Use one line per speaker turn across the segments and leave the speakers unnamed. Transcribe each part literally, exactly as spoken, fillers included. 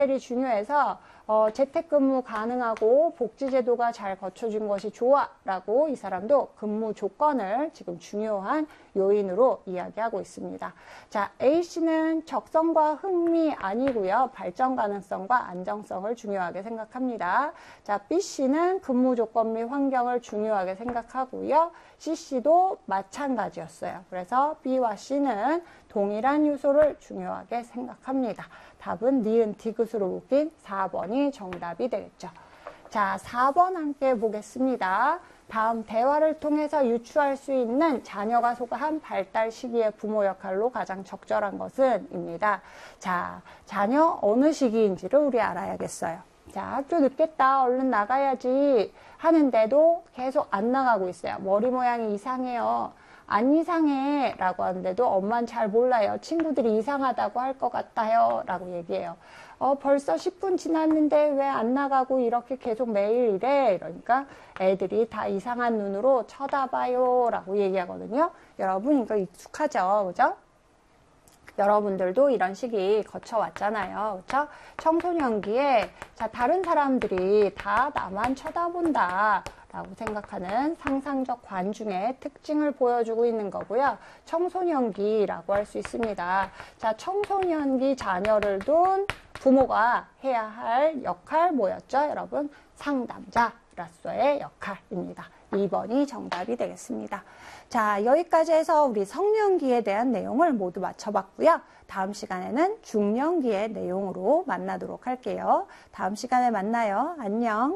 이 중요해서 어, 재택근무 가능하고 복지제도가 잘 거쳐진 것이 좋아 라고 이 사람도 근무 조건을 지금 중요한 요인으로 이야기하고 있습니다. 자, A씨는 적성과 흥미 아니고요. 발전 가능성과 안정성을 중요하게 생각합니다. 자, B씨는 근무 조건 및 환경을 중요하게 생각하고요. C씨도 마찬가지였어요. 그래서 B와 C는 동일한 요소를 중요하게 생각합니다. 답은 니은 디귿으로 묶인 사 번이 정답이 되겠죠. 자, 사 번 함께 보겠습니다. 다음 대화를 통해서 유추할 수 있는 자녀가 소개한 발달 시기의 부모 역할로 가장 적절한 것은 입니다. 자, 자녀 어느 시기인지를 우리 알아야겠어요. 자, 학교 늦겠다, 얼른 나가야지 하는데도 계속 안 나가고 있어요. 머리 모양이 이상해요. 안 이상해 라고 하는데도 엄마는 잘 몰라요. 친구들이 이상하다고 할 것 같아요 라고 얘기해요. 어, 벌써 십 분 지났는데 왜 안 나가고 이렇게 계속 매일 이래? 이러니까 애들이 다 이상한 눈으로 쳐다봐요 라고 얘기하거든요. 여러분 이거 익숙하죠? 그죠? 여러분들도 이런 시기 거쳐왔잖아요. 그렇죠? 청소년기에 자, 다른 사람들이 다 나만 쳐다본다 라고 생각하는 상상적 관중의 특징을 보여주고 있는 거고요. 청소년기라고 할 수 있습니다. 자, 청소년기 자녀를 둔 부모가 해야 할 역할 뭐였죠? 여러분, 상담자로서의 역할입니다. 이 번이 정답이 되겠습니다. 자, 여기까지 해서 우리 성년기에 대한 내용을 모두 맞춰봤고요. 다음 시간에는 중년기의 내용으로 만나도록 할게요. 다음 시간에 만나요. 안녕.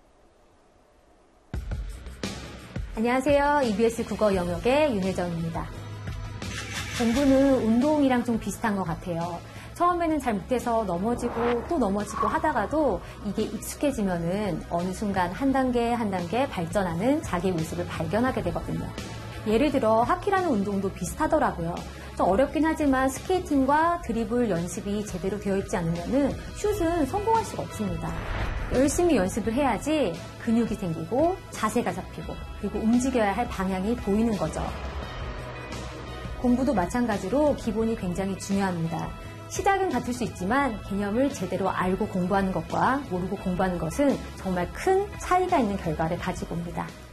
안녕하세요. 이비에스 국어 영역의 윤혜정입니다. 공부는 운동이랑 좀 비슷한 것 같아요. 처음에는 잘 못해서 넘어지고 또 넘어지고 하다가도 이게 익숙해지면은 어느 순간 한 단계 한 단계 발전하는 자기 모습을 발견하게 되거든요. 예를 들어 하키라는 운동도 비슷하더라고요. 좀 어렵긴 하지만 스케이팅과 드리블 연습이 제대로 되어 있지 않으면은 슛은 성공할 수가 없습니다. 열심히 연습을 해야지 근육이 생기고 자세가 잡히고 그리고 움직여야 할 방향이 보이는 거죠. 공부도 마찬가지로 기본이 굉장히 중요합니다. 시작은 같을 수 있지만 개념을 제대로 알고 공부하는 것과 모르고 공부하는 것은 정말 큰 차이가 있는 결과를 가지고 옵니다.